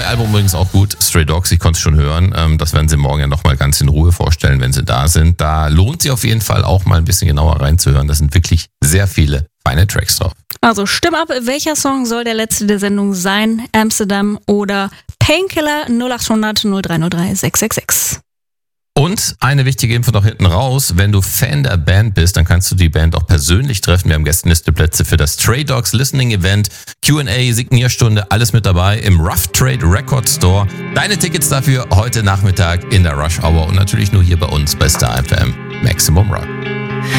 Album übrigens auch gut, Stray Dogs, ich konnte es schon hören. Das werden sie morgen ja nochmal ganz in Ruhe vorstellen, wenn sie da sind. Da lohnt sich auf jeden Fall auch mal ein bisschen genauer reinzuhören. Da sind wirklich sehr viele feine Tracks drauf. Also stimm ab, welcher Song soll der letzte der Sendung sein? Amsterdam oder Painkiller 0800 0303 666. Und eine wichtige Info noch hinten raus, wenn du Fan der Band bist, dann kannst du die Band auch persönlich treffen. Wir haben Gästelisteplätze für das Stray Dogs Listening Event, Q&A, Signierstunde, alles mit dabei im Rough Trade Record Store. Deine Tickets dafür heute Nachmittag in der Rush Hour und natürlich nur hier bei uns bei Star FM Maximum Rock.